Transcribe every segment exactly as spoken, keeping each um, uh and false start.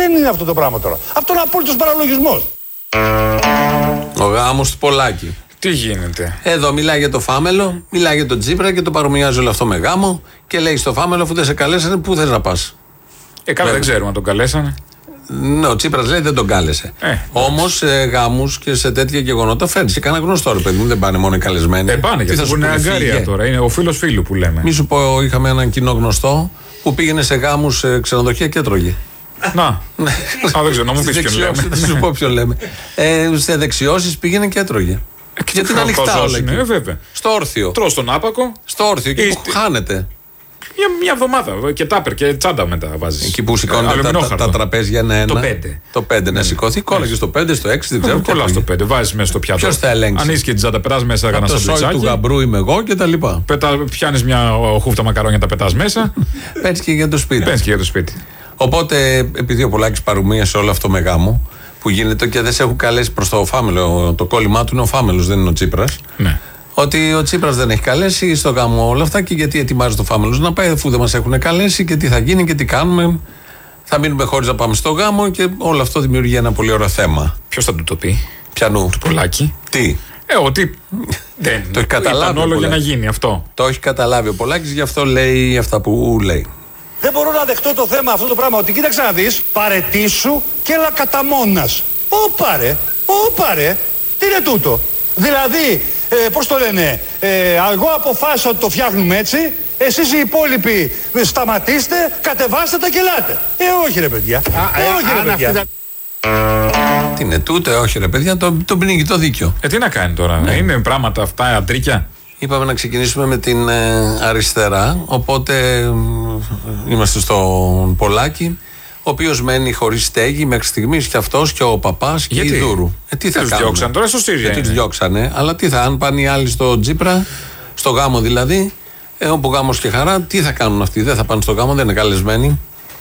δεν είναι αυτό το πράγμα τώρα. Αυτό είναι απόλυτος παραλογισμός. Ο γάμος του Πολάκη. Τι γίνεται. Εδώ μιλάει για το Φάμελο, μιλάει για τον Τσίπρα και το παρομοιάζει όλο αυτό με γάμο και λέει στο Φάμελο, αφού δεν σε καλέσανε, πού θες να πας. Ε, καλά, δεν ξέρουμε αν τον καλέσανε. Ναι, ο Τσίπρας λέει δεν τον κάλεσε. Ε, Όμως σε γάμους και σε τέτοια γεγονότα φέρνει και κανένα γνωστό, ρε παιδί μου, δεν πάνε μόνο οι καλεσμένοι. Δεν πάνε, γιατί είναι αγκάρια τώρα. Είναι ο φίλος φίλου που λέμε. Μη σου πω, είχαμε έναν κοινό γνωστό που πήγαινε σε γάμους σε ξενοδοχεία και έτρωγε. Να. Α, δεν ξέρω, να μου πεις ποιον λέμε. Δεν σου πω ποιον λέμε. Ε, σε δεξιώσεις πήγαινε και έτρωγε. Και γιατί είναι ανοιχτά όλα εκεί. Ε, βέβαια. Στο όρθιο. Τρως τον άπακο. Στο όρθιο, εκεί που χάνεται. Για μια εβδομάδα και τάπερ και τσάντα μετά βάζεις. Εκεί που σηκώνονται τα, τα, τα τραπέζια ένα-ένα. Το πέντε. Το πέντε να σηκωθεί, κόλλαγε στο πέντε, στο έξι, δεν ξέρω. Κολλά στο πέντε, βάζεις μέσα στο πιάτο. Ποιος θα ελέγξει. Αν είσαι και την τσάντα, πετάς μέσα ένα σαντουιτσάκι. Το σόι του γαμπρού είμαι εγώ και τα λοιπά. Πιάνεις μια χούφτα μακαρόνια, τα πετάς μέσα. Παίρνεις και για το σπίτι. Παίρνεις και για το σπίτι. Οπότε, επειδή ο Πολάκης παρομοίασε όλο αυτό με γάμο που γίνεται και δεν σε έχουν καλέσει προς το Φάμελο, το κόλλημά του είναι ο Φάμελος, δεν είναι ο Τσίπρας. Ναι. Ότι ο Τσίπρας δεν έχει καλέσει στο γάμο όλα αυτά και γιατί ετοιμάζει το Φάμελος να πάει, αφού δεν μας έχουν καλέσει και τι θα γίνει και τι κάνουμε. Θα μείνουμε χωρίς να πάμε στο γάμο και όλο αυτό δημιουργεί ένα πολύ ωραίο θέμα. Ποιος θα του το πει. Πιανού. Του Πολάκη. Τι. Ε, ότι. Δεν. Το έχει καταλάβει. Ήταν όλο για να γίνει αυτό. Το έχει καταλάβει ο Πολάκης, γι' αυτό λέει αυτά που λέει. Δεν μπορώ να δεχτώ το θέμα αυτό το πράγμα ότι κοίταξε να δεις, παρετήσου και έλα κατά μόνας. Όπα ρε, όπα ρε, τι είναι τούτο. Δηλαδή, ε, πώς το λένε, ε, εγώ αποφάσισα ότι το φτιάχνουμε έτσι, εσείς οι υπόλοιποι σταματήστε, κατεβάστε τα και ελάτε. Ε, όχι ρε παιδιά, ε, όχι ρε παιδιά. Αυτή... Τι είναι τούτο, ε, όχι ρε παιδιά, τον το πνίγει το δίκιο. Ε, τι να κάνει τώρα, ναι. Είναι πράγματα αυτά αντρίκια. Είπαμε να ξεκινήσουμε με την ε, αριστερά, οπότε ε, είμαστε στον Πολάκη, ο οποίος μένει χωρίς στέγη μέχρι στιγμής και αυτός και ο παπάς και η Δούρου. Ε, τι θα τους διώξαν τώρα στο ΣΥΡΙΖΑ. Γιατί τους διώξανε, αλλά τι θα, αν πάνε οι άλλοι στο Τσίπρα, στο γάμο δηλαδή, ε, όπου γάμος και χαρά, τι θα κάνουν αυτοί, δεν θα πάνε στο γάμο, δεν είναι καλεσμένοι.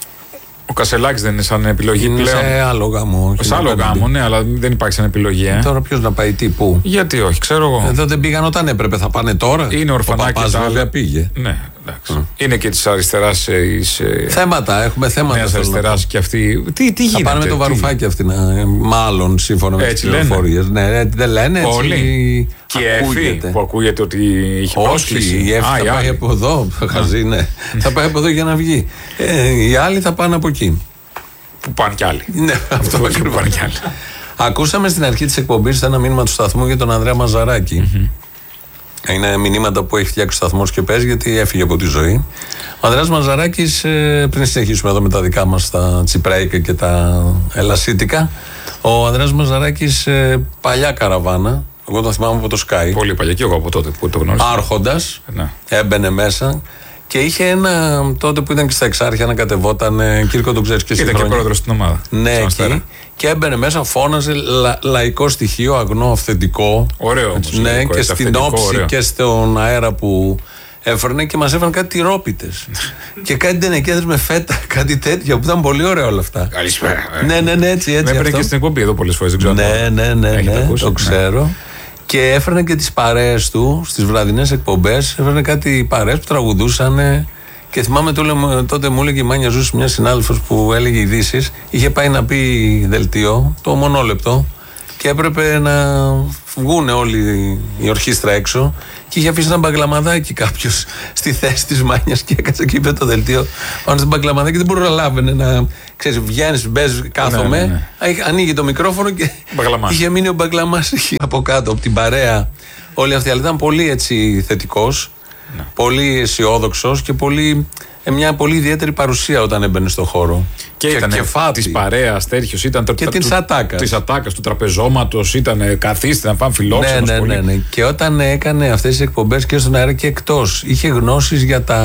Ο Κασελάκης δεν είναι σαν επιλογή είναι πλέον. Σε άλλο γάμο. Σε άλλο γάμο, ναι, αλλά δεν υπάρχει σαν επιλογή. Ε. Τώρα ποιος να πάει τι, πού. Γιατί όχι, ξέρω εγώ. Εδώ δεν πήγαν όταν έπρεπε, θα πάνε τώρα. Είναι ορφανάκι. Ο παπάς βέβαια πήγε. Ναι, εντάξει. Mm. Είναι και της αριστεράς. Ε, θέματα, έχουμε θέματα. Νέας αριστεράς και αυτή. Τι, τι γίνεται. Θα πάνε με το Βαρουφάκι αυτή, να, μάλλον σύμφωνα με τις πληροφορίες. Ναι, δεν λένε έτσι. Όλοι. Και η Εφη που ακούγεται ότι είχε πρόσκληση. Όχι, η Εφη θα πάει από εδώ. Χαζή, ναι. Θα πάει από εδώ για να βγει. Οι άλλοι θα πάνε από εκεί. Που πάνε κι άλλοι. Ναι, αυτό που πάνε κι άλλοι. Ακούσαμε στην αρχή της εκπομπής ένα μήνυμα του σταθμού για τον Ανδρέα Μαζαράκη. Mm-hmm. Είναι μηνύματα που έχει φτιάξει ο σταθμός και παίζει γιατί έφυγε από τη ζωή. Ο Ανδρέας Μαζαράκης, πριν συνεχίσουμε εδώ με τα δικά μας τα τσιπραϊκά και τα ελασίτικα, ο Ανδρέας Μαζαράκης παλιά καραβάνα, εγώ τον θυμάμαι από το Sky. Πολύ παλιά και εγώ από τότε που το γνώρισα. Άρχοντας, ναι. Έμπαινε μέσα. Και είχε ένα τότε που ήταν και στα Εξάρχεια να κατεβόταν. Κύρκο, τον ξέρεις και εσύ. Ήταν και πρόεδρος στην ομάδα. Ναι, εκεί. Και έμπαινε μέσα, φώναζε λα, λαϊκό στοιχείο, αγνό, αυθεντικό. Ωραίο όμως. Ναι, λαϊκό, και στην όψη ωραίο. Και στον αέρα που έφερνε και μας έφεραν κάτι τυρόπιτες. Και κάτι τενεκέδρες με φέτα, κάτι τέτοιο που ήταν πολύ ωραίο όλα αυτά. Καλησπέρα. Ναι, ναι, ναι, έτσι. έτσι με έπαιρνε και στην εκπομπή εδώ πολλές φορές. Ναι, ναι, ναι, ναι, το ξέρω. Και έφερνε και τις παρέες του στις βραδινές εκπομπές. Έφερνε κάτι παρέες που τραγουδούσαν. Και θυμάμαι τότε μου έλεγε η Μάνια Ζούση, μια συνάδελφος που έλεγε ειδήσεις. Είχε πάει να πει δελτίο, το μονόλεπτο. Και έπρεπε να βγουν όλοι η ορχήστρα έξω. Και είχε αφήσει ένα μπαγκλαμαδάκι κάποιος στη θέση της Μάνιας. Και έκατσε και είπε το δελτίο πάνω στην μπαγκλαμαδάκι. Δεν προλάβαινε να. Ξέρεις, βγαίνεις, μπες, κάθομαι. Ναι, ναι, ναι. Ανοίγει το μικρόφωνο και μπαγκλαμάς. Είχε μείνει ο μπαγκλαμάς από κάτω, από την παρέα. Όλοι αυτοί. Αλλά ήταν πολύ έτσι θετικός, ναι. Πολύ αισιόδοξος και πολύ. Μια πολύ ιδιαίτερη παρουσία όταν έμπαινε στο χώρο. Και, και ήταν της παρέας τέτοιος. Ήταν και της ατάκας. Της ατάκας, του τραπεζώματος. Ήταν καθίστε να πάμε φιλόξενος. Ναι, ναι, ναι, ναι. Και όταν έκανε αυτές τις εκπομπές και στον αέρα και εκτός, είχε γνώσεις για τα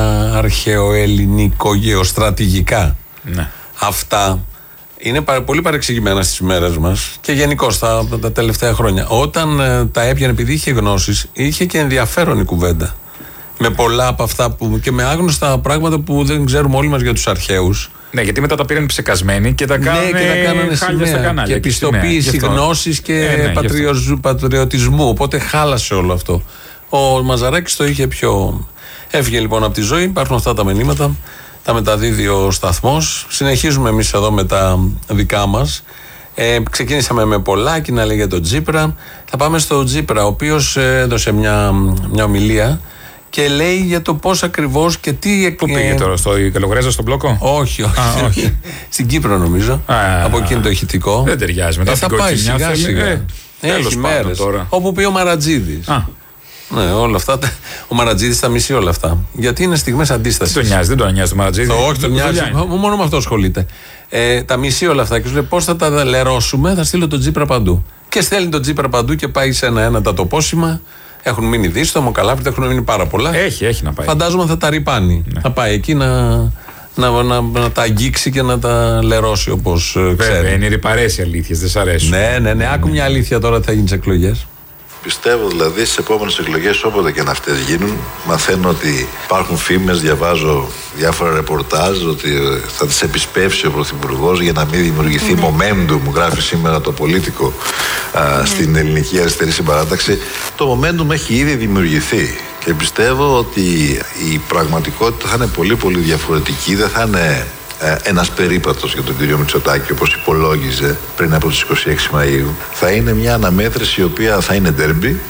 αρχαιοελληνικο-γεωστρατηγικά. Ναι. Αυτά είναι πολύ παρεξηγημένα στις ημέρες μας και γενικώς τα, τα τελευταία χρόνια. Όταν ε, τα έπιανε, επειδή είχε γνώσεις, είχε και ενδιαφέρον η κουβέντα. Με πολλά από αυτά που, και με άγνωστα πράγματα που δεν ξέρουμε όλοι μας για τους αρχαίους. Ναι, γιατί μετά τα πήραν ψεκασμένοι και τα κάνανε, ναι, και τα κάνανε χάλια στα κανάλια. Και πιστοποίηση γνώσης και ε, ναι, πατριοζ, πατριωτισμού. Οπότε χάλασε όλο αυτό. Ο Μαζαράκης το είχε πιο. Έφυγε λοιπόν από τη ζωή. Υπάρχουν αυτά τα μηνύματα. Τα μεταδίδει ο σταθμός. Συνεχίζουμε εμείς εδώ με τα δικά μας. Ε, ξεκίνησαμε με Πολάκη να λέει για τον Τσίπρα. Θα πάμε στο Τσίπρα, ο οποίος έδωσε μια, μια ομιλία και λέει για το πώς ακριβώς και τι. Πού πήγε τώρα, στο Καλογρέζα, στον μπλόκο? Όχι, όχι. Α, όχι. Στην Κύπρο νομίζω. Α, από εκείνο το ηχητικό. Δεν ταιριάζει μετά. Ε, θα πάει σιγά σιγά. Ε, Έχει μέρες. Όπου πει ο Μαρατζίδης. Α. Ναι, όλα αυτά. Ο Μαρατζίδης τα μισεί όλα αυτά. Γιατί είναι στιγμές αντίστασης. Δεν τον νοιάζει, δεν τον νοιάζει το Μαρατζίδη. Όχι, τον νοιάζει. Μόνο με αυτό ασχολείται. Ε, τα μισεί όλα αυτά. Και σου λέει πώς θα τα λερώσουμε, θα στείλω τον Τσίπρα παντού. Και στέλνει τον Τσίπρα παντού και πάει σε ένα-ένα τα τοπόσημα. Έχουν μείνει δίστομο, Καλάπρητα, έχουν μείνει πάρα πολλά. Έχει, έχει να πάει. Φαντάζομαι θα τα ρυπάνει. Ναι. Θα πάει εκεί να, να, να, να τα αγγίξει και να τα λερώσει όπως ξέρει. Βέβαια, είναι ρυπαρές οι αλήθειες, δεν σ' αρέσουν. Ναι, ναι, ναι. Άκου μια αλήθεια τώρα θα γίνει τις εκλογές. Πιστεύω δηλαδή στις επόμενες εκλογές, όποτε και να αυτές γίνουν, μαθαίνω ότι υπάρχουν φήμες, διαβάζω διάφορα ρεπορτάζ ότι θα τις επισπεύσει ο Πρωθυπουργός για να μην δημιουργηθεί mm. momentum, γράφει σήμερα το Πολίτικο α, mm. στην ελληνική αριστερή συμπαράταξη. Το momentum έχει ήδη δημιουργηθεί και πιστεύω ότι η πραγματικότητα θα είναι πολύ πολύ διαφορετική, δεν θα είναι ένας περίπατος για τον κύριο Μητσοτάκη όπως υπολόγιζε πριν από τις είκοσι έξι Μαΐου. Θα είναι μια αναμέτρηση η οποία θα είναι ντέρμπι.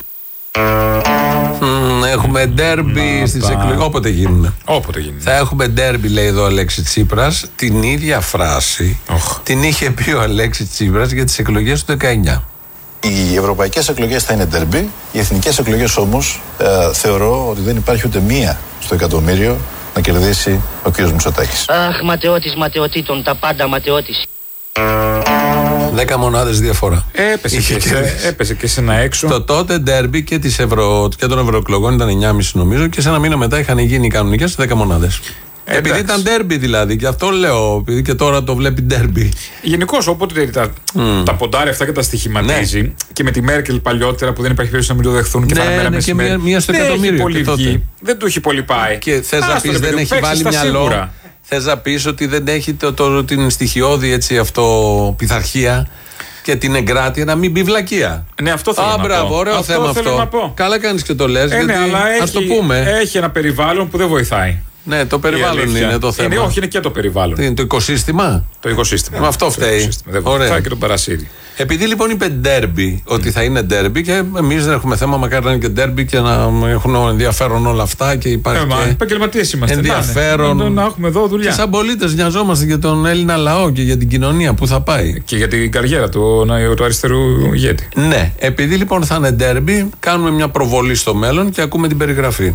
Mm, έχουμε ντέρμπι στις εκλογές. Όποτε γίνουν. Όποτε γίνουν. Θα έχουμε ντέρμπι, λέει εδώ ο Αλέξης Τσίπρας. Την ίδια φράση oh. την είχε πει ο Αλέξης Τσίπρας για τις εκλογές του δεκαεννιά. Οι ευρωπαϊκές εκλογές θα είναι ντέρμπι. Οι εθνικές εκλογές όμως ε, θεωρώ ότι δεν υπάρχει ούτε μία στο εκατομμύριο να κερδίσει ο κύριος Μητσοτάκης. Αχ, ματαιώτης ματαιωτήτων, τα πάντα ματαιώτης. Δέκα μονάδες διαφορά. Έπεσε και, και, σε, έπεσε και σε ένα έξω. Το τότε ντέρμπι και, Ευρω... και των ευρωεκλογών ήταν εννιά κόμμα πέντε νομίζω και σε ένα μήνα μετά είχαν γίνει οι κανονικές δέκα μονάδες. Ε, επειδή ήταν ντέρμπι δηλαδή, και αυτό λέω, επειδή και τώρα το βλέπει ντέρμπι. Γενικώς, όποτε τα, mm. τα ποντάρει αυτά και τα στοιχηματίζει, ναι. και με τη Μέρκελ παλιότερα που δεν υπάρχει περίπτωση να μην το δεχθούν και ναι, θα είναι ναι, και μία, μία στο εκατομμύριο. Πολύ βγει, δεν του έχει πολύ πάει. Και θες να πεις δεν έχει βάλει μυαλό. Θες να πεις ότι δεν έχει το, το, την στοιχειώδη έτσι, αυτό, πειθαρχία και την εγκράτεια να μην μπει βλακεία. Ναι, αυτό θέλω Α, να μπράβο, πω. ωραίο αυτό θέμα αυτό. Καλά κάνεις και το λες. Ε, ναι, αλλά ας το πούμε. Έχει ένα περιβάλλον που δεν βοηθάει. Ναι, το περιβάλλον είναι το θέμα. Είναι, όχι, είναι και το περιβάλλον. Τι είναι το οικοσύστημα. Το οικοσύστημα. Με αυτό φταίει. Δεν βοηθάει και τον παρασύρει. Επειδή λοιπόν είπε ντέρμπι, ότι θα είναι ντέρμπι και εμείς δεν έχουμε θέμα, μακάρι να είναι και ντέρμπι και να έχουν ενδιαφέρον όλα αυτά και υπάρχει. Ε, επαγγελματίες είμαστε. Ενδιαφέρον. Να, να έχουμε εδώ δουλειά. Και σαν πολίτες νοιαζόμαστε για τον Έλληνα λαό και για την κοινωνία που θα πάει. Και για την καριέρα του, του αριστερού ηγέτη. Ναι, επειδή λοιπόν θα είναι ντέρμπι, κάνουμε μια προβολή στο μέλλον και ακούμε την περιγραφή.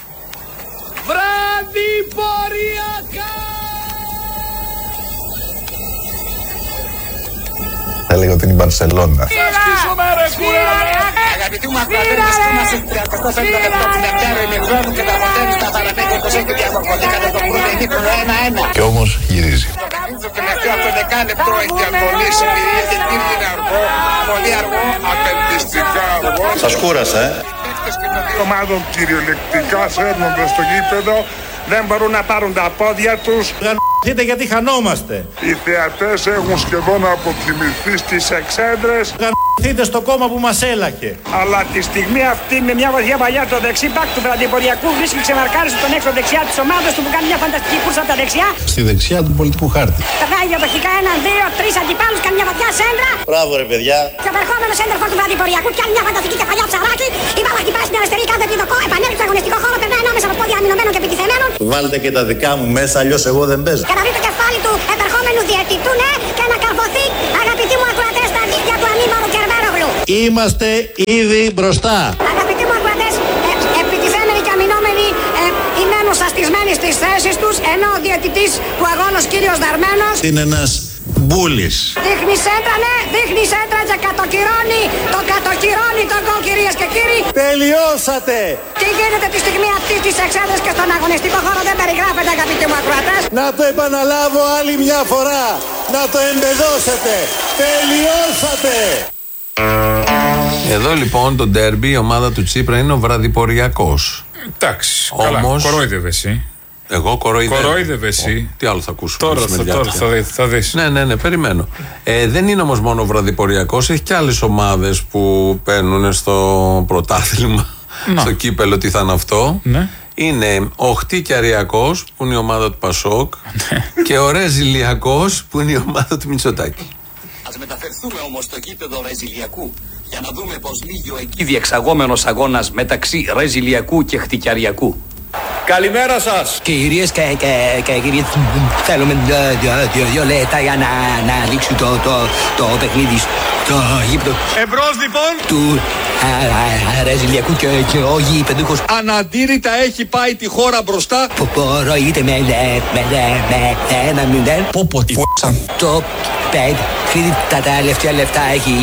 Θα έλεγα ότι είναι η Μπαρσελόνα. Αγαπητοί μου ακροατές, βρισκόμαστε στο τριάντα πέντε λεπτό του δευτέρου ημιχρόνου και το αποτέλεσμα παραμένει όπως έχει διαμορφωθεί κατά το πρώτο ημίχρονο ένα ένα. Και όμως γυρίζει. Το τελευταίο αυτό δεκάλεπτο έχει διακολλήσει, γιατί είναι αργό, πολύ αργό, απελπιστικά αργό. Σας κούρασα, ε. Οι ομάδων κυριολεκτικά σέρνονται στο γήπεδο, δεν μπορούν να πάρουν τα πόδια τους. Γαμ***τε γιατί χανόμαστε. Οι θεατές έχουν σχεδόν αποκοιμηθεί στις εξέδρες. Γαμ***τε στο κόμμα που μας έλακε. Αλλά τη στιγμή αυτή με μια βαθιά παλιά το δεξί μπακ του βραδιποριακού βρίσκει ξεμαρκάρισε τον έξω δεξιά της ομάδας του που κάνει μια φανταστική κούρσα από τα δεξιά. Στη δεξιά του πολιτικού χάρτη. Περνάει διαδοχικά έναν, δύο, τρεις αντιπάλους, κάνει μια βαθιά σέντρα. Μπράβο ρε παιδιά. Και ο περχόμενος σέντερφορ του βραδιποριακού κάνει μια φανταστική κεφαλιά ψαράκι. Η μπάλα χτυπάει στην αριστερή κάθε επιδοκό, επανέλθει στο αγωνιστικό χώρο, περνάει ανάμεσα από πόδια αμυνωμένων και επιτιθεμένων. Βάλτε και τα δικά μου μέσα, αλλιώς εγώ δεν παίζω. Και να δει το κεφάλι του επερχόμενου διαιτητού, ναι, και να καρποθεί, αγαπητοί μου ακροατές, στα δίχτυα του ανήμαρου Κερβέρογλου. Είμαστε ήδη μπροστά. Αγαπητοί μου ακροατές, ε, επιτιθέμενοι και αμυνόμενοι ε, είναι ενωσαστισμένοι στις θέσεις τους, ενώ ο διαιτητής του αγώνος κύριος Δαρμένος είναι ένας μπούλης. Δείχνει σέντρα, ναι, δείχνει σέντρα και κατοκυρώνει, το κατοκυρώνει τον γκολ, κυρίες και κύριοι. Τελειώσατε! Τι γίνεται τη στιγμή αυτή της εξέδρας και στον αγωνιστικό χώρο δεν περιγράφεται, αγαπητοί μου ακροατές. Να το επαναλάβω άλλη μια φορά, να το εμπεδώσετε. Τελειώσατε! Εδώ λοιπόν το ντέρμπι, η ομάδα του Τσίπρα είναι ο βραδιποριακός. Εντάξει, καλά, κορόιδευε εσύ. Εγώ κοροϊδεύω. Κοροϊδεύε εσύ. Τι άλλο θα ακούσουμε. Τώρα, θα, τώρα θα, δει, θα δεις. Ναι, ναι, ναι, περιμένω. Ε, δεν είναι όμως μόνο βραδιποριακός, έχει και άλλες ομάδες που παίρνουν στο πρωτάθλημα, να. στο κύπελο, τι θα είναι αυτό. Ναι. Είναι ο Χτικιαριακός, που είναι η ομάδα του Πασόκ, και ο Ρεζιλιακός, που είναι η ομάδα του Μητσοτάκη. Ας μεταφερθούμε όμως στο γήπεδο Ρεζιλιακού για να δούμε πως λύγει ο εκεί διεξαγόμενος αγώνας μεταξύ Ρεζιλιακού και Χτικιαριακού. Καλημέρα σας! Κυρίες και, και, και κύριοι, θέλουμε δύο λεπτά για να, να λήξει το, το, το παιχνίδι στο γήπεδο. Εμπρός λοιπόν! Του Ρεζιλιακού και, και ο γήπεδούχος. Αναντήρητα έχει πάει τη χώρα μπροστά. Προηγείται με ένα μηδέν. Πω πω τι φ***σαν. Το παιχνίδι τα τελευταία λεφτά έχει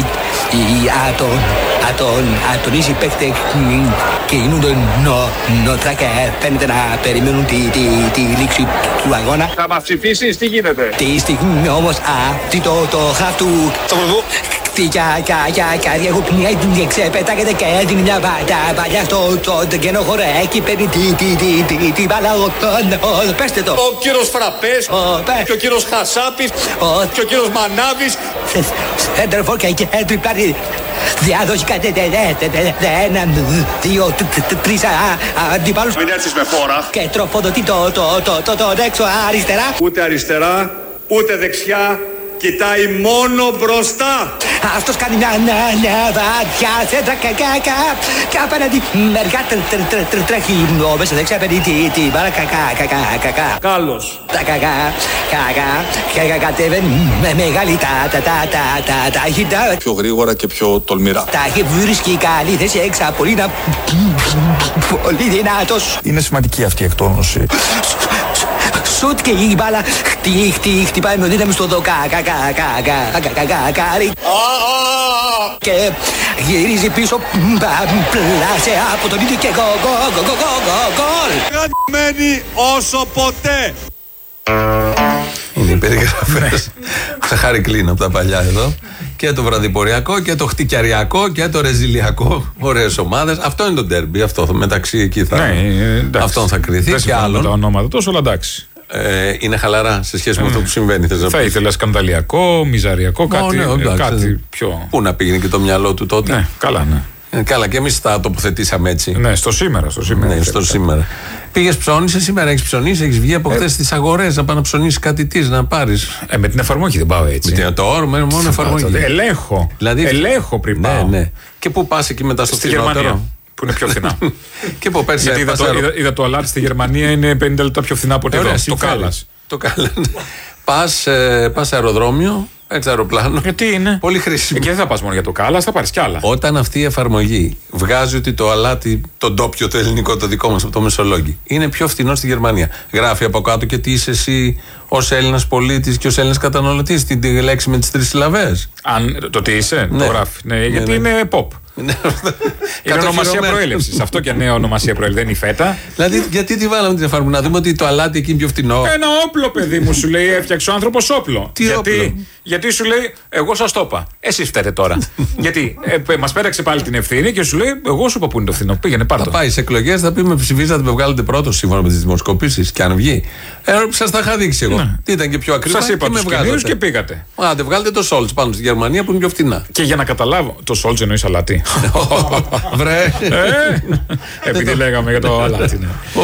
ατονίσει παίκτε και γίνονται νότρα και φαίνεται να περιμένουν τη λήξη του αγώνα. Θα μας ψηφίσεις, τι γίνεται? Τη στιγμή όμως αυτή το χαφ του Χτικιαριακού ξεπετάγεται και έδινε μια παλιά στο κενό χώρο. Εκεί παίρνει την μπάλα. Πέστε το. Ο κύριος Φραπές και ο κύριος Χασάπης και ο κύριος Μανάβης. Σέντερφορ και τριπλάρι. Διάδοχη κάτι ένα, δύο, τρεις αντιπάλους. Μην έρθεις με φόρα. Και τροφοδοτεί το έξω αριστερά. Ούτε αριστερά, ούτε δεξιά. Κοιτάει μόνο μπροστά. Αυτός κάνει μια βαθιά σέντρα και απέναντι μερικά τρέχει μέσα δεξιά παίρνει την μπάλα κακά. Κάλλος. Τα κακά, κακά, κατέβαινει με μεγάλη ταχύτητα. Πιο γρήγορα και πιο τολμηρά. Τα βρίσκει καλή θέση έξω από είναι πολύ δυνατός. Είναι σημαντική αυτή η εκτόνωση. Σουτ και η μπάλα χτυπάει με δύναμη στο δοκάρι και γυρίζει πίσω πλάσε από τον ίδιο και γκολ. Γαμμένη όσο ποτέ. Είναι οι περιγραφές. Θα χάρη κλείνω από τα παλιά εδώ. Και το βραδιποριακό και το χτικιαριακό και το ρεζιλιακό. Ωραίες ομάδες. Αυτό είναι το ντέρμπι. Αυτό μεταξύ εκεί θα. Ναι, αυτόν θα κρυθεί. Δεν και άλλον. τα ονόματα τόσο, αλλά εντάξει. Ε, είναι χαλαρά σε σχέση με mm. αυτό που συμβαίνει. Θες να θα πεις. ήθελα σκανδαλιακό, μιζαριακό, κάτι, ναι, εντάξει, κάτι πιο. Πού να πήγαινε και το μυαλό του τότε. Ναι, καλά, ναι. Ε, καλά, και εμείς τα τοποθετήσαμε έτσι. Ναι, στο σήμερα. Στο σήμερα, ναι, στο σήμερα. Πήγες ψώνισε σήμερα, έχεις ψωνίσει, έχεις βγει από χθες στις αγορές να πάει να ψωνίσεις κάτι τι, να πάρεις. Ε, με την εφαρμογή δεν πάω έτσι. Με το όρομα είναι μόνο εφαρμογή. Ελέγχω. Δηλαδή, ελέγχω πριν ναι, πάω. Ναι. Και πού πας εκεί μετά στο φθηνότερο. Που είναι πιο φθηνά. Και που πέρσι. Γιατί είδα, το, είδα, είδα το αλάτι στη Γερμανία είναι πενήντα λεπτά πιο φθηνά από εδώ. Το κάλας. Το κάλας. Πας ε, αεροδρόμιο, παίρνεις αεροπλάνο. Γιατί είναι. Πολύ χρήσιμο. Και δεν θα πας μόνο για το κάλας, θα πάρεις κι άλλα. Όταν αυτή η εφαρμογή βγάζει ότι το αλάτι, το ντόπιο, το ελληνικό, το δικό μας από το Μεσολόγγι, είναι πιο φθηνό στη Γερμανία. Γράφει από κάτω και τι είσαι εσύ ως Έλληνας πολίτης και ως Έλληνας καταναλωτής, την λέξη με τις τρεις συλλαβές. Αν το τι είσαι, ναι. Το γράφει. Ναι, ναι, γιατί ναι. είναι pop. Είναι ονομασία προέλευσης. Αυτό και νέα ονομασία προέλευση. Δεν είναι η φέτα. Δηλαδή, γιατί τη βάλαμε την εφαρμογή, να δούμε ότι το αλάτι εκεί είναι πιο φθηνό. Ένα όπλο, παιδί μου, σου λέει, έφτιαξε ο άνθρωπος όπλο. Τι γιατί, όπλο? γιατί σου λέει, εγώ σας το είπα. Εσείς φταίτε τώρα. Γιατί ε, μας πέταξε πάλι την ευθύνη και σου λέει, εγώ σου είπα που είναι το φθηνό. Πήγαινε πάρ' το. Θα πάει σε εκλογές, θα πει με ψηφίζατε, με βγάλετε πρώτο σύμφωνα με τις δημοσκοπήσεις. Και αν βγει. Ε, σας τα είχα δείξει εγώ. Ναι. Τι ήταν και πιο ακριβά. Σας είπα τους κινδύνους και πήγατε. Άντε, βγάλετε το Σόλτς πάνω στη Γερμανία που είναι πιο φθηνά. Και για να καταλάβω, το Σόλτς εννοεί αλάτι. Βρε. Επειδή λέγαμε για το αλάτι.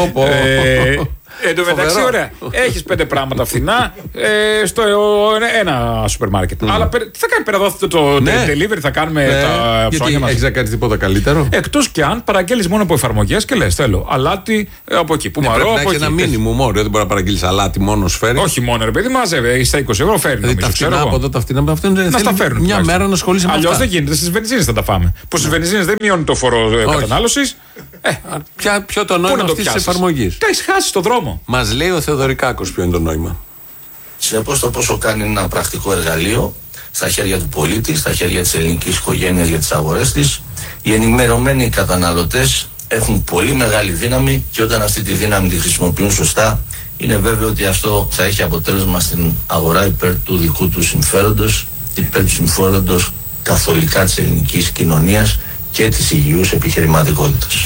Εν τω μεταξύ, ωραία. Έχεις πέντε πράγματα φθηνά ε, στο ένα σούπερ μάρκετ. Mm. Αλλά τι θα κάνει πέρα εδώ το ναι. delivery, θα κάνουμε ναι. τα ψώνια μας. Έχεις να κάνεις τίποτα καλύτερο. Εκτός και αν παραγγέλεις μόνο από εφαρμογές και λες θέλω αλάτι από εκεί. Που ναι, μαρώ, πρέπει από να έχει ένα μήνυμο όριο. Δεν μπορεί να παραγγείλεις αλάτι μόνο φέρει. Όχι μόνο ρε παιδί, μαζεύει στα είκοσι ευρώ φέρνει. Δηλαδή τα φθηνά από εδώ, τα φθηνά από αυτό είναι. Να τα φέρνουν. Μια μέρα να ασχολείσαι με αυτά. Αλλιώς δεν γίνεται. Στις βενζίνες θα τα φάμε. Που στις βενζίνες δεν μειώνει το φόρο κατανάλωσης. Ποιο το νόημα αυτής της εφαρμογής. Τα έχεις χάσει στον δρόμο. Μας λέει ο Θεοδωρικάκος ποιο είναι το νόημα. Συνεπώς το πόσο κάνει ένα πρακτικό εργαλείο στα χέρια του πολίτη, στα χέρια της ελληνικής οικογένειας για τις αγορές της. Οι ενημερωμένοι καταναλωτές έχουν πολύ μεγάλη δύναμη και όταν αυτή τη δύναμη τη χρησιμοποιούν σωστά, είναι βέβαιο ότι αυτό θα έχει αποτέλεσμα στην αγορά υπέρ του δικού του συμφέροντος, υπέρ του συμφέροντος καθολικά της ελληνικής κοινωνίας και της υγιούς επιχειρηματικότητας.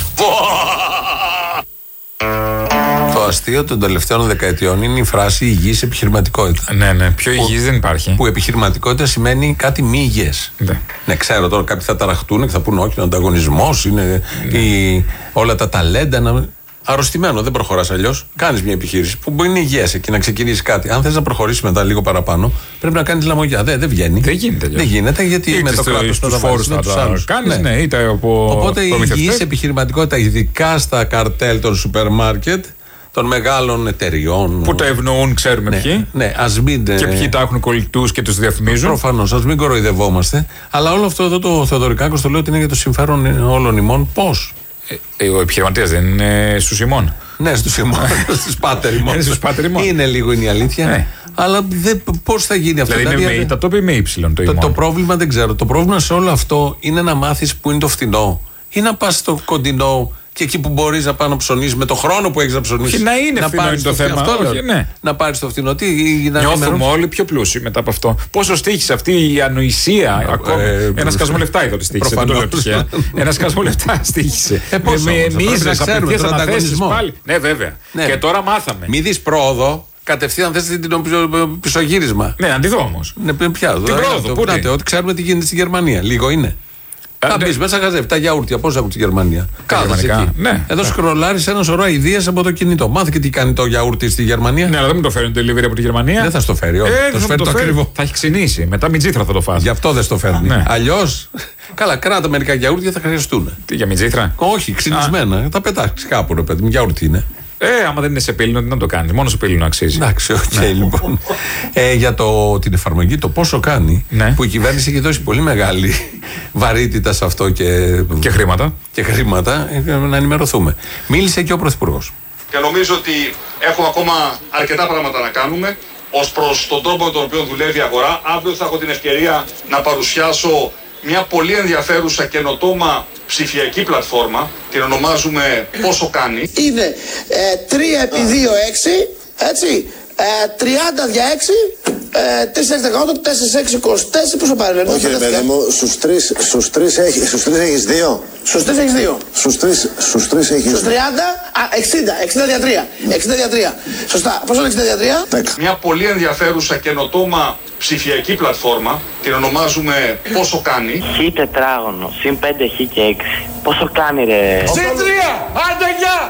Το αστείο των τελευταίων δεκαετιών είναι η φράση υγιής επιχειρηματικότητα. Ναι, ναι, πιο υγιής δεν υπάρχει. Που επιχειρηματικότητα σημαίνει κάτι μη υγιές. Ναι. Ναι, ξέρω τώρα κάποιοι θα ταραχτούν και θα πούνε όχι, είναι ο ανταγωνισμός, είναι ναι. η, όλα τα ταλέντα. Να... Αρρωστημένο, δεν προχωράς αλλιώς. Κάνεις μια επιχείρηση που μπορεί να είναι υγιές εκεί να ξεκινήσει κάτι. Αν θες να προχωρήσεις μετά λίγο παραπάνω, πρέπει να κάνεις λαμογιά. Δεν, δεν βγαίνει. Δεν γίνεται. Δεν γίνεται γιατί είτε με το κράτος τους φόρους θα τα κάνεις, ναι, είτε από. Οπότε η υγιής επιχειρηματικότητα, ειδικά στα καρτέλ των σούπερ μάρκετ, των μεγάλων εταιριών. Που τα ευνοούν, ξέρουμε ναι, ποιοι. Ναι, ας μην. Και ποιοι τα έχουν κολλητούς και τους διαφημίζουν. Προφανώς, ας μην κοροϊδευόμαστε. Αλλά όλο αυτό εδώ το Θεοδωρικάκος το λέω ότι είναι για το συμφέρον όλων ημών. Πώς? Ε, ο επιχειρηματίας δεν είναι στους ημών. Ναι, στους ημών. Στους πάτερ ημών. Είναι λίγο είναι η αλήθεια. Ναι. Αλλά πώς θα γίνει αυτό? Δηλαδή, δηλαδή είναι με ήττα ή με ύψιλον το ημών. Το, το πρόβλημα δεν ξέρω. Το πρόβλημα σε όλο αυτό είναι να μάθεις που είναι το φθηνό ή να πας στο κοντινό. Και εκεί που μπορείς να πάει να ψωνίσεις με το χρόνο που έχεις να ψωνίσεις. Και να είναι να φθηνό είναι το θέμα. Αυτό, όχι, ναι. Να πάρεις το φθηνό. Τι, να νιώθουμε ενημερώ... όλοι πιο πλούσιοι μετά από αυτό. Πόσο στοίχησε αυτή η ανοησία ε, ακόμη. Ε, ένα σκασμό λεφτά εδώ τη στοίχησε. Δεν το λέω τυχαία. Ένα σκασμό λεφτά στοίχησε. Ε, με με ίσες απευθείας αναθέσεις πάλι. Ναι, βέβαια. Ναι. Και τώρα μάθαμε. Μη δεις πρόοδο. Κατευθείαν θες την πισωγύρισμα. Ναι, αντιδώ όμως. Ναι, πια. Την πρόοδο. Πού να ότι ξέρουμε τι γίνεται στη Γερμανία. Λίγο είναι. Θα μπει μέσα, χαζεύει τα γιαούρτια. Πώς έχουν στη Γερμανία. Κάθεσαι εκεί. Ναι. Εδώ σκρολάρει ένα σωρό ιδέες από το κινητό. Μάθε και τι κάνει το γιαούρτι στη Γερμανία. Ναι, αλλά δεν μου το φέρνει το delivery από τη Γερμανία. Δεν θα στο φέρει. Όχι. Ε, το θα φέρει το, το ακριβό. Θα έχει ξυνήσει. Μετά μιτζήθρα θα το φας. Γι' αυτό δεν στο φέρνει. Ναι. Αλλιώς. Καλά, κράτα μερικά γιαούρτια θα χρειαστούν. Τι για μιτζήθρα? Όχι, ξυνισμένα. Α. Τα πετάξει κάπου, ρε παιδί μου. Γιαούρτι είναι. Ε, άμα δεν είναι σε πύληνο, τι να το κάνει. Μόνο σε πύληνο αξίζει. Εντάξει, οκ, okay, λοιπόν. ε, για το, την εφαρμογή, το πόσο κάνει, ναι. που η κυβέρνηση έχει δώσει πολύ μεγάλη βαρύτητα σε αυτό και, και χρήματα. Και χρήματα, ε, να ενημερωθούμε. Μίλησε και ο Πρωθυπουργός. Και νομίζω ότι έχουμε ακόμα αρκετά πράγματα να κάνουμε ως προς τον τρόπο με τον οποίο δουλεύει η αγορά. Αύριο θα έχω την ευκαιρία να παρουσιάσω μια πολύ ενδιαφέρουσα καινοτόμα ψηφιακή πλατφόρμα, την ονομάζουμε Πόσο Κάνει. Είναι ε, τρία επί δύο έξι, έτσι, ε, τριάντα δια έξι, ε, τρία έξι δεκαοκτώ, τέσσερα έξι είκοσι τέσσερα, πόσο πάρει? Όχι ρε παιδί μου, στους τρεις, στους τρεις, έχεις, στους τρεις έχεις δύο. Στους τρεις έχεις δύο. Στους τρεις, στους τρεις έχεις στους τριάντα, α, εξήντα, εξήντα δια τρία, εξήντα δια τρία. Σωστά, πόσο είναι εξήντα δια τρία? δέκα. Μια πολύ ενδιαφέρουσα καινοτόμα ψηφιακή πλατφόρμα, την ονομάζουμε Πόσο Κάνει. Χ τετράγωνο, συν πέντε χ και έξι. Πόσο κάνει ρε? Συν τρία, άντε γεια!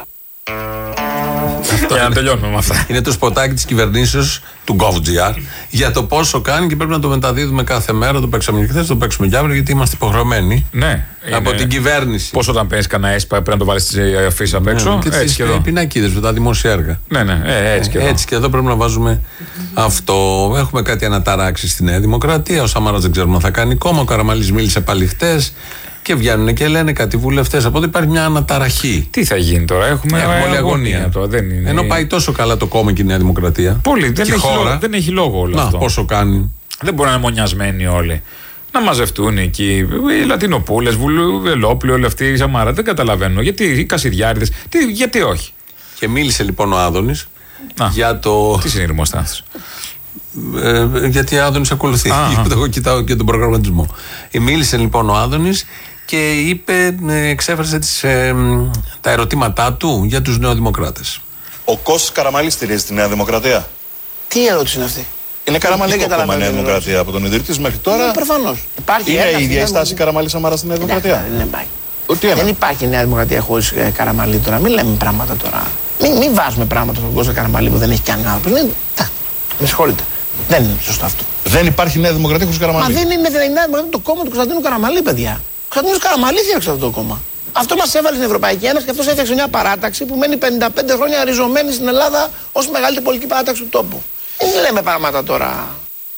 Για να τελειώνουμε με αυτά. Είναι το σποτάκι της κυβερνήσεως του GovGR για το πόσο κάνει και πρέπει να το μεταδίδουμε κάθε μέρα. Το παίξαμε και χθες, το παίξουμε και αύριο γιατί είμαστε υποχρεωμένοι. Ναι. Από την κυβέρνηση. Πώς όταν παίρνει κανένα έσπα πρέπει να το βάλει στη αφίσα απ' έξω. Ναι, έτσι και εδώ. Πινακίδες με τα δημόσια έργα. Ναι, ναι, ε, έτσι και εδώ. Έτσι και εδώ πρέπει να βάζουμε αυτό. Έχουμε κάτι αναταράξει στη Νέα Δημοκρατία. Ο Σαμάρας δεν ξέρουμε αν θα κάνει κόμμα. Ο Καραμανλής μίλησε πάλι χτες. Και βγαίνουν και λένε κάτι βουλευτές. Από ότι υπάρχει μια αναταραχή. Τι θα γίνει τώρα, έχουμε, έχουμε όλη αγωνία. αγωνία τώρα, δεν είναι... Ενώ πάει τόσο καλά το κόμμα και η Νέα Δημοκρατία. Πολύ, δεν, έχει λόγο, δεν έχει λόγο όλο να, αυτό. Πόσο κάνει. Δεν μπορεί να είναι μονιασμένοι όλοι. Να μαζευτούν εκεί οι Λατινοπούλες, Βουλόπουλοι, όλοι αυτοί οι Σαμάρα. Δεν καταλαβαίνω. Γιατί οι Κασιδιάριδες, τι, γιατί όχι. Και μίλησε λοιπόν ο Άδωνης για το. Τι συνειρμός ήταν αυτός? Ε, γιατί ο Άδωνης ακολουθεί. Εγώ κοιτάω και τον προγραμματισμό. Ε, μίλησε λοιπόν ο Άδωνης και είπε, εξέφρασε τις, ε, τα ερωτήματά του για τους νεοδημοκράτες. Ο Κώστας Καραμανλής στηρίζει τη Νέα Δημοκρατία. Τι ερώτηση είναι αυτή? Είναι Καραμανλικό κόμμα η Νέα Δημοκρατία από τον ιδρυτή μέχρι τώρα. Προφανώς. Είναι η ίδια η στάση Καραμανλή Σαμάρα στη Νέα Δημοκρατία? Δεν υπάρχει. Δεν υπάρχει Νέα Δημοκρατία χωρίς Καραμανλή τώρα. Μην λέμε πράγματα τώρα. Μην, μην βάζουμε πράγματα στον Κώστα Καραμανλή που δεν έχει κανένα άνθρωπο. Με συγχωρείτε. Δεν είναι σωστό αυτό. Δεν υπάρχει Νέα Δημοκρατία χωρίς Καραμανλή. Μα δεν είναι η Νέα Δημοκρατία το κόμμα του Κωνσταντίνου Καραμανλή, παιδιά. Ο Κωνσταντίνος Καραμανλής φτιάξε αυτό το κόμμα. Αυτό μας έβαλε στην Ευρωπαϊκή Ένωση και αυτός έφτιαξε μια παράταξη που μένει πενήντα πέντε χρόνια ριζωμένη στην Ελλάδα ως μεγαλύτερη πολιτική παράταξη του τόπου. Δεν λέμε πράγματα τώρα.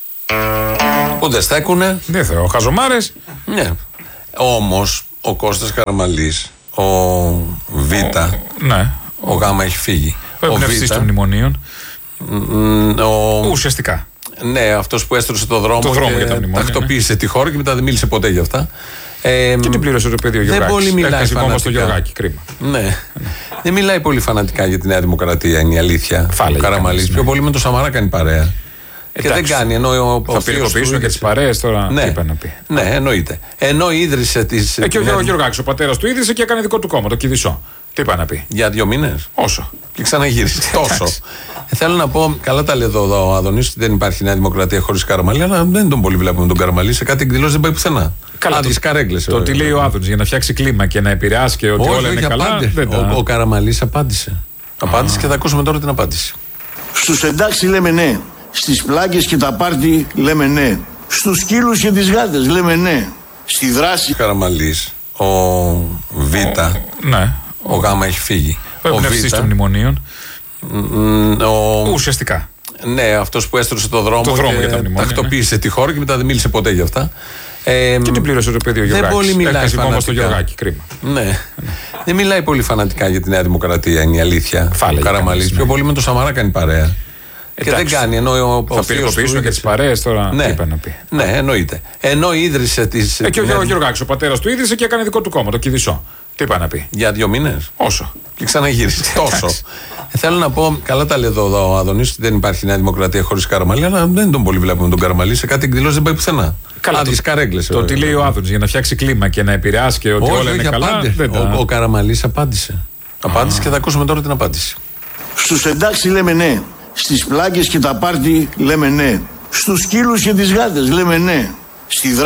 Που δεν στέκουνε. Δεν θέλω. Χαζομάρες. Ναι. Όμως ο Κώστας Καραμανλής, ο Β, ο, ναι. ο Γ έχει φύγει. Ο εμπνευστής των μνημονίων. Ο... Ουσιαστικά. Ναι, αυτός που έστρωσε το δρόμο, το δρόμο και για τα μνημόνια, τακτοποίησε ναι. τη χώρα και μετά δεν μίλησε ποτέ για αυτά. Ε, και την πλήρωσε το παιδί ο Γιωργάκης. Δεν πολύ μιλάει φανατικά. Στο Γιωργάκη, κρίμα. Ναι. ναι. Δεν μιλάει πολύ φανατικά για τη Νέα Δημοκρατία, είναι η αλήθεια. Φάλε. Καραμανλής. Ναι. Πιο πολύ με τον Σαμαρά κάνει παρέα. Εντάξει. Και δεν κάνει. Ενώ ο, θα πυρικοποιήσουμε και τις παρέες τώρα. Ναι. Τι είπε να πει. Ναι, εννοείται. Ενώ ίδρυσε τις. Ε, και ο, ο Γιωργάκης, ο πατέρας του, ίδρυσε και έκανε δικό του κόμμα, το Κηδισό. Τι είπα να πει. Για δύο μήνες. Όσο. Και ξαναγύρισε. Τόσο. ε, θέλω να πω, καλά τα λέει εδώ ο Άδωνης, δεν υπάρχει Νέα Δημοκρατία χωρίς Καραμαλή, αλλά δεν τον πολύ βλέπουμε τον Καραμαλή. Σε κάτι εκδηλώσει δεν πάει πουθενά. Καλά, τις καρέγκλες. Το τι λέει ο Άδωνης για να φτιάξει κλίμα και να επηρεάσει και ότι όχι, όλα είναι καλά. Δεν ο ο Καραμαλής απάντησε. Απάντησε και θα ακούσουμε τώρα την απάντηση. Στους εντάξει λέμε ναι. Στις πλάκες και τα πάρτι λέμε ναι. Στους σκύλους και τις γάτες λέμε ναι. Στη δράση. Καραμαλής, ο Β. Ναι. Ο Γ έχει φύγει. Ο εμπνευστής των μνημονίων. Ο... Ουσιαστικά. Ναι, αυτός που έστρωσε το δρόμο, το δρόμο και τακτοποίησε ναι. τη χώρα και μετά δεν μίλησε ποτέ γι' αυτά. Ε, και την πλήρωσε το παιδί ο Γεωργάκης. Δεν πολύ μιλάει φανατικά. Στο Γεωργάκη, κρίμα. Ναι. ναι. δεν μιλάει πολύ φανατικά για τη Νέα Δημοκρατία, είναι η αλήθεια. Φάλε, ο Καραμαλής. Ναι. Πιο πολύ με τον Σαμαρά κάνει παρέα. Εντάξει. Και δεν κάνει. Ενώ ο, θα πυρικοποιήσουμε και τις παρέες τώρα. Ναι. Τι είπε να πει. Ναι, εννοείται. Ενώ ίδρυσε τις. Ε, και ο Γεωργάκης, ο πατέρας του ίδρυσε και έκανε δικό του κόμμα, το Κηδισό. Τι είπα να πει. Για δύο μήνες. Όσο. Και ξαναγύρισε. Τόσο. ε, θέλω να πω, καλά τα λέει εδώ ο Άδωνης, δεν υπάρχει Νέα Δημοκρατία χωρίς Καραμαλή, αλλά δεν τον πολύ βλέπουμε τον Καραμαλή. Σε κάτι εκδηλώσει δεν πάει πουθενά. Καλά, τις καρέγκλες. Το τι λέει ο Άδωνης για να φτιάξει κλίμα και να επηρεάσει και ότι όλα είναι καλά. Ο Καραμαλής απάντησε. Απάντησε και θα ακούσουμε τώρα την απάντηση. Στους εντάξει λέμε ναι. Στις πλάκες και τα πάρτι λέμε ναι. Στους σκύλους και τις γάτες λέμε ναι. Στη δράση.